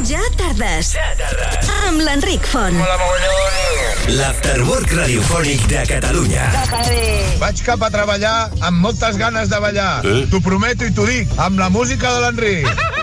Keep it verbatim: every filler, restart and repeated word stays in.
Ja tardes. Ja tardes. Amb l'Enric Font. Hola, mogollón. L'Afterwork radiofònic de Catalunya. Vaig cap a treballar amb moltes ganes de ballar. Eh? T'ho prometo i t'ho dic, amb la música de l'Enric.